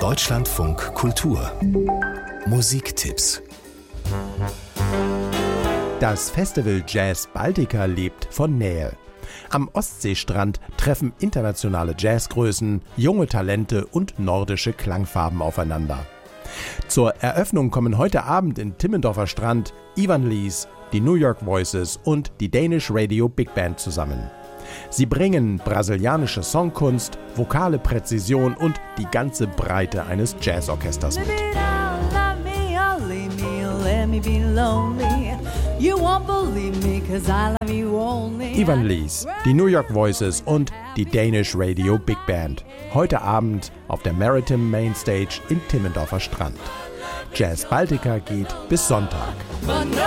Deutschlandfunk Kultur Musiktipps. Das Festival Jazz Baltica lebt von Nähe. Am Ostseestrand treffen internationale Jazzgrößen, junge Talente und nordische Klangfarben aufeinander. Zur Eröffnung kommen heute Abend in Timmendorfer Strand Ivan Lise, die New York Voices und die Danish Radio Big Band zusammen. Sie bringen brasilianische Songkunst, vokale Präzision und die ganze Breite eines Jazzorchesters mit. Ivan Lise, die New York Voices und die Danish Radio Big Band. Heute Abend auf der Maritime Mainstage in Timmendorfer Strand. Jazz Baltica geht bis Sonntag.